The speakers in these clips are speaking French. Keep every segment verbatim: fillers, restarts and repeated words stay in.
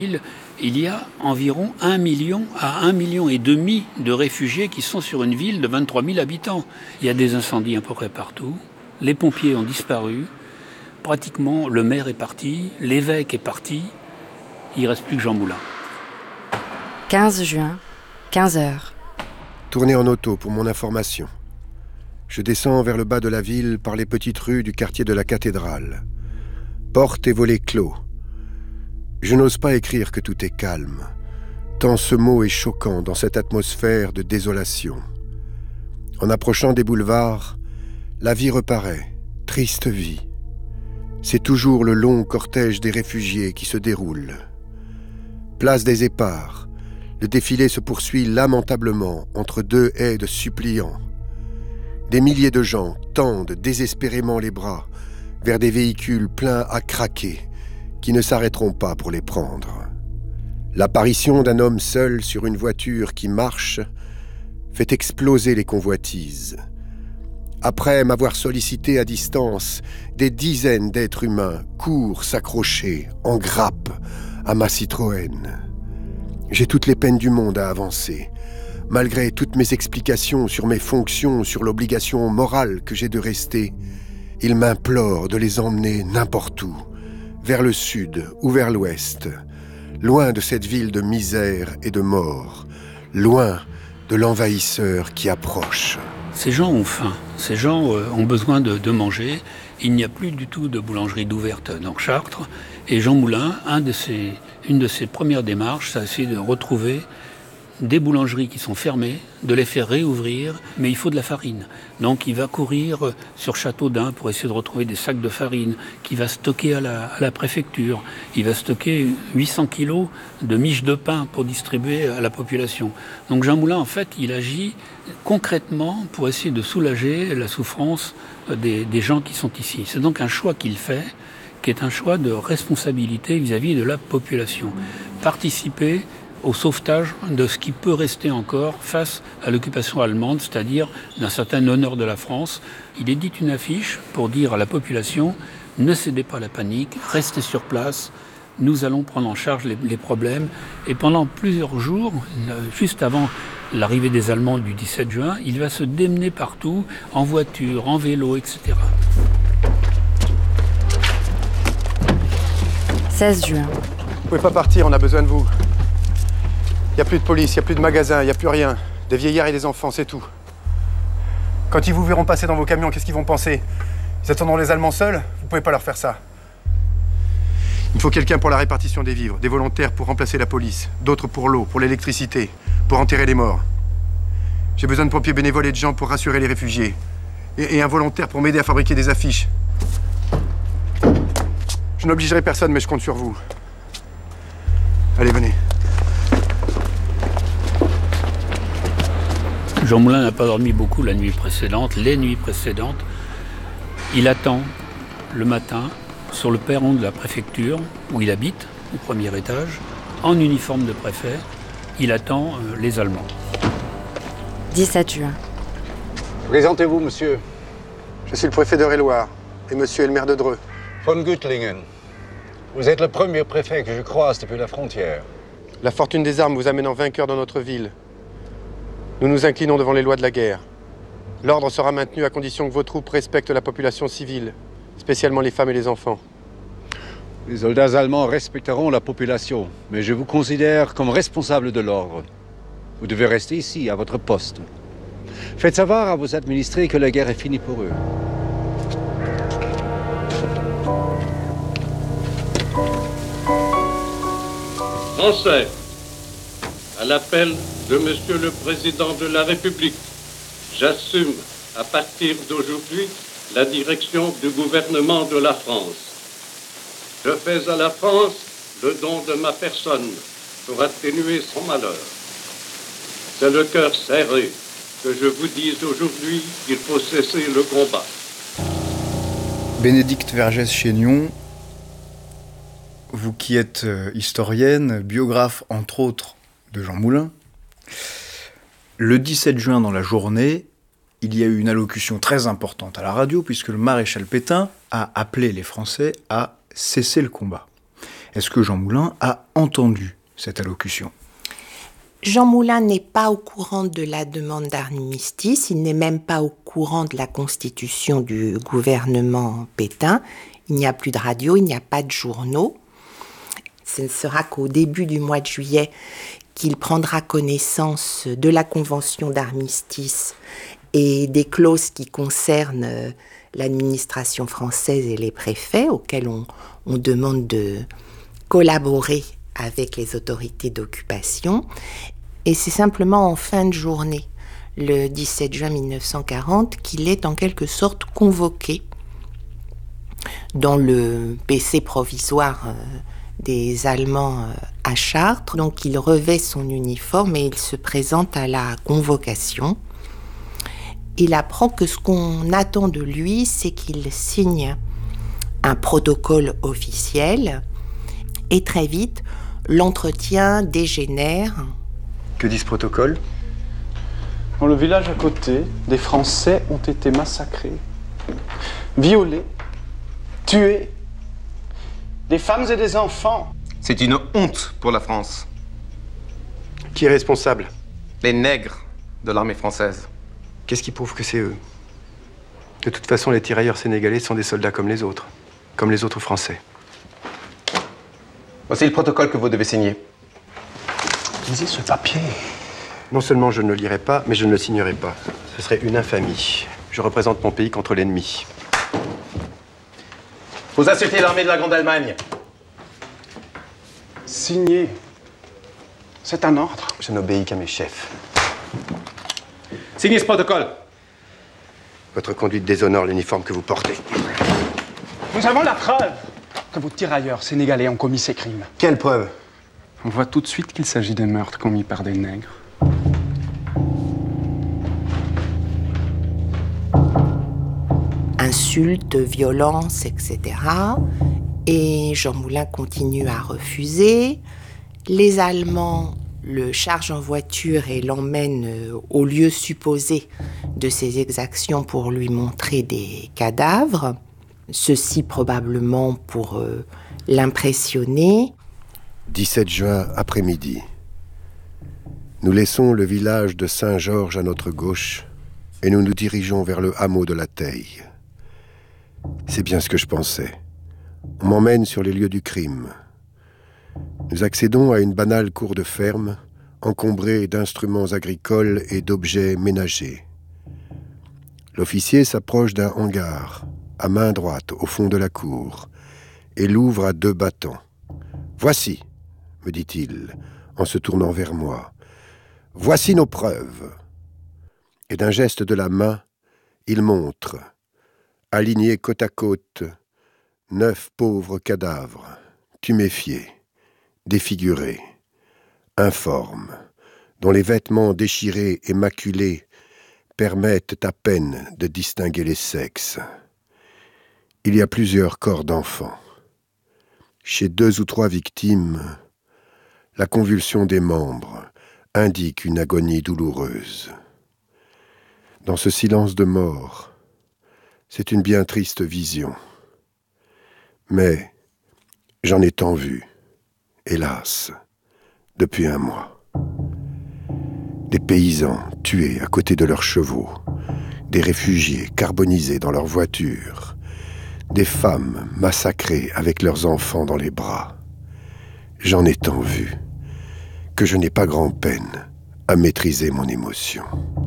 Il y a environ un million à un million et demi de réfugiés qui sont sur une ville de vingt-trois mille habitants. Il y a des incendies à peu près partout. Les pompiers ont disparu. Pratiquement, le maire est parti, l'évêque est parti. Il ne reste plus que Jean Moulin. quinze juin, quinze heures. Tournez en auto pour mon information. Je descends vers le bas de la ville par les petites rues du quartier de la cathédrale. Portes et volets clos. Je n'ose pas écrire que tout est calme, tant ce mot est choquant dans cette atmosphère de désolation. En approchant des boulevards, la vie reparaît, triste vie. C'est toujours le long cortège des réfugiés qui se déroule. Place des Éparts, le défilé se poursuit lamentablement entre deux haies de suppliants. Des milliers de gens tendent désespérément les bras vers des véhicules pleins à craquer, qui ne s'arrêteront pas pour les prendre. L'apparition d'un homme seul sur une voiture qui marche fait exploser les convoitises. Après m'avoir sollicité à distance, des dizaines d'êtres humains courent s'accrocher en grappe à ma Citroën. J'ai toutes les peines du monde à avancer, malgré toutes mes explications sur mes fonctions, sur l'obligation morale que j'ai de rester. Ils m'implorent de les emmener n'importe où, vers le sud ou vers l'ouest, loin de cette ville de misère et de mort, loin de l'envahisseur qui approche. Ces gens ont faim, ces gens ont besoin de, de manger. Il n'y a plus du tout de boulangerie d'ouverte dans Chartres. Et Jean Moulin, un de ses, une de ses premières démarches, ça a essayé de retrouver des boulangeries qui sont fermées, de les faire réouvrir, mais il faut de la farine. Donc il va courir sur Châteaudun pour essayer de retrouver des sacs de farine qu'il va stocker à la, à la préfecture. Il va stocker huit cents kilos de miches de pain pour distribuer à la population. Donc Jean Moulin, en fait, il agit concrètement pour essayer de soulager la souffrance des, des gens qui sont ici. C'est donc un choix qu'il fait, qui est un choix de responsabilité vis-à-vis de la population. Participer au sauvetage de ce qui peut rester encore face à l'occupation allemande, c'est-à-dire d'un certain honneur de la France. Il édite une affiche pour dire à la population « Ne cédez pas à la panique, restez sur place, nous allons prendre en charge les, les problèmes ». Et pendant plusieurs jours, juste avant l'arrivée des Allemands du dix-sept juin, il va se démener partout, en voiture, en vélo, et cetera. seize juin. Vous pouvez pas partir, on a besoin de vous. Il n'y a plus de police, il n'y a plus de magasins, il n'y a plus rien. Des vieillards et des enfants, c'est tout. Quand ils vous verront passer dans vos camions, qu'est-ce qu'ils vont penser? Ils attendront les Allemands seuls? Vous pouvez pas leur faire ça. Il me faut quelqu'un pour la répartition des vivres, des volontaires pour remplacer la police, d'autres pour l'eau, pour l'électricité, pour enterrer les morts. J'ai besoin de pompiers bénévoles et de gens pour rassurer les réfugiés. Et, et un volontaire pour m'aider à fabriquer des affiches. Je n'obligerai personne, mais je compte sur vous. Allez, venez. Jean Moulin n'a pas dormi beaucoup la nuit précédente, les nuits précédentes. Il attend le matin sur le perron de la préfecture où il habite, au premier étage, en uniforme de préfet. Il attend euh, les Allemands. dix-sept juin. Présentez-vous, monsieur. Je suis le préfet d'Eure-et-Loir et monsieur est le maire de Dreux. Von Guttlingen. Vous êtes le premier préfet que je croise depuis la frontière. La fortune des armes vous amène en vainqueur dans notre ville. Nous nous inclinons devant les lois de la guerre. L'ordre sera maintenu à condition que vos troupes respectent la population civile, spécialement les femmes et les enfants. Les soldats allemands respecteront la population, mais je vous considère comme responsable de l'ordre. Vous devez rester ici, à votre poste. Faites savoir à vos administrés que la guerre est finie pour eux. Français, à l'appel de Monsieur le Président de la République, j'assume à partir d'aujourd'hui la direction du gouvernement de la France. Je fais à la France le don de ma personne pour atténuer son malheur. C'est le cœur serré que je vous dise aujourd'hui qu'il faut cesser le combat. Bénédicte Vergès-Chénion, vous qui êtes historienne, biographe entre autres de Jean Moulin, le dix-sept juin dans la journée, il y a eu une allocution très importante à la radio puisque le maréchal Pétain a appelé les Français à cesser le combat. Est-ce que Jean Moulin a entendu cette allocution ? Jean Moulin n'est pas au courant de la demande d'armistice, il n'est même pas au courant de la constitution du gouvernement Pétain. Il n'y a plus de radio, il n'y a pas de journaux. Ce ne sera qu'au début du mois de juillet qu'il prendra connaissance de la convention d'armistice et des clauses qui concernent l'administration française et les préfets, auxquels on, on demande de collaborer avec les autorités d'occupation. Et c'est simplement en fin de journée, le dix-sept juin mille neuf cent quarante, qu'il est en quelque sorte convoqué dans le P C provisoire euh, des Allemands euh, à Chartres. Donc il revêt son uniforme et il se présente à la convocation. Il apprend que ce qu'on attend de lui, c'est qu'il signe un protocole officiel. Et très vite, l'entretien dégénère. Que dit ce protocole ? Dans le village à côté, des Français ont été massacrés, violés, tués, des femmes et des enfants. C'est une honte pour la France. Qui est responsable ? Les nègres de l'armée française. Qu'est-ce qui prouve que c'est eux ? De toute façon, les tirailleurs sénégalais sont des soldats comme les autres, comme les autres Français. Voici le protocole que vous devez signer. Lisez ce papier. Non seulement je ne le lirai pas, mais je ne le signerai pas. Ce serait une infamie. Je représente mon pays contre l'ennemi. Vous insultez l'armée de la Grande Allemagne. Signez. C'est un ordre. Je n'obéis qu'à mes chefs. Signez ce protocole. Votre conduite déshonore l'uniforme que vous portez. Nous avons la preuve que vos tirailleurs sénégalais ont commis ces crimes. Quelle preuve ? On voit tout de suite qu'il s'agit des meurtres commis par des nègres. Insultes, violences, et cetera. Et Jean Moulin continue à refuser. Les Allemands le chargent en voiture et l'emmènent au lieu supposé de ces exactions pour lui montrer des cadavres. Ceci probablement pour euh, l'impressionner. dix-sept juin après-midi. Nous laissons le village de Saint-Georges à notre gauche et nous nous dirigeons vers le hameau de la Teille. C'est bien ce que je pensais. On m'emmène sur les lieux du crime. Nous accédons à une banale cour de ferme, encombrée d'instruments agricoles et d'objets ménagers. L'officier s'approche d'un hangar, à main droite, au fond de la cour, et l'ouvre à deux battants. « Voici », me dit-il, en se tournant vers moi. « Voici nos preuves. » Et d'un geste de la main, il montre, alignés côte à côte, neuf pauvres cadavres, tuméfiés, défigurés, informes, dont les vêtements déchirés et maculés permettent à peine de distinguer les sexes. Il y a plusieurs corps d'enfants. Chez deux ou trois victimes, la convulsion des membres indique une agonie douloureuse. Dans ce silence de mort, c'est une bien triste vision. Mais j'en ai tant vu, hélas, depuis un mois. Des paysans tués à côté de leurs chevaux, des réfugiés carbonisés dans leurs voitures, des femmes massacrées avec leurs enfants dans les bras. J'en ai tant vu que je n'ai pas grand-peine à maîtriser mon émotion.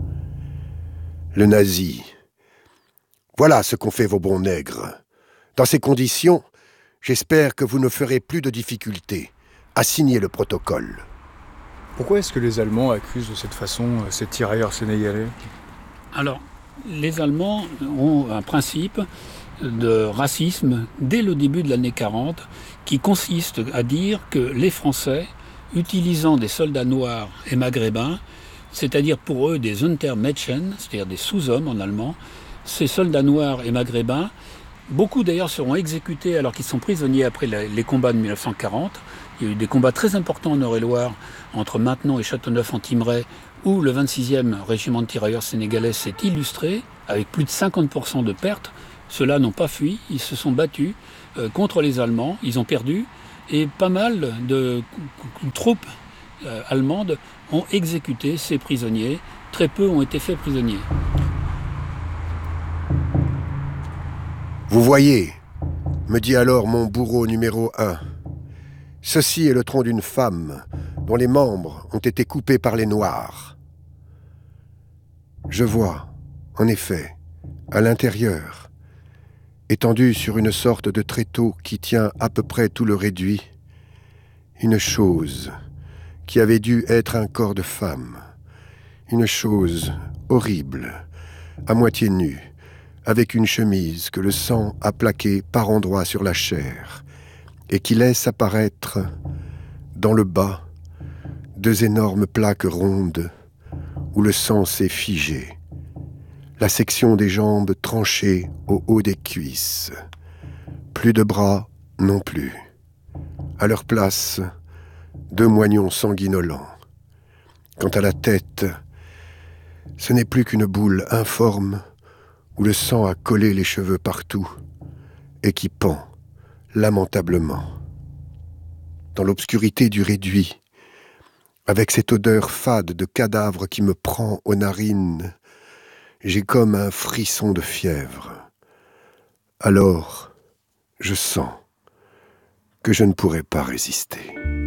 Le nazi, voilà ce qu'ont fait vos bons nègres. Dans ces conditions, j'espère que vous ne ferez plus de difficultés à signer le protocole. Pourquoi est-ce que les Allemands accusent de cette façon ces tirailleurs sénégalais ? Alors, les Allemands ont un principe de racisme dès le début de l'année quarante qui consiste à dire que les Français, utilisant des soldats noirs et maghrébins, c'est-à-dire pour eux des Untermädchen, c'est-à-dire des sous-hommes en allemand, ces soldats noirs et maghrébins, beaucoup d'ailleurs seront exécutés alors qu'ils sont prisonniers après les combats de mille neuf cent quarante. Il y a eu des combats très importants en Eure-et-Loire entre Maintenon et Châteauneuf-en-Thymerais où le vingt-sixième régiment de tirailleurs sénégalais s'est illustré avec plus de cinquante pour cent de pertes. Ceux-là n'ont pas fui, ils se sont battus euh, contre les Allemands, ils ont perdu Et pas mal de troupes euh, allemandes ont exécuté ces prisonniers. Très peu ont été faits prisonniers. Vous voyez, me dit alors mon bourreau numéro un. Ceci est le tronc d'une femme dont les membres ont été coupés par les Noirs. Je vois, en effet, à l'intérieur, étendue sur une sorte de tréteau qui tient à peu près tout le réduit, une chose qui avait dû être un corps de femme, une chose horrible, à moitié nue, avec une chemise que le sang a plaquée par endroits sur la chair, et qui laisse apparaître, dans le bas, deux énormes plaques rondes où le sang s'est figé, la section des jambes tranchée au haut des cuisses, plus de bras non plus. À leur place, deux moignons sanguinolents. Quant à la tête, ce n'est plus qu'une boule informe où le sang a collé les cheveux partout et qui pend lamentablement. Dans l'obscurité du réduit, avec cette odeur fade de cadavre qui me prend aux narines, j'ai comme un frisson de fièvre. Alors, je sens que je ne pourrai pas résister.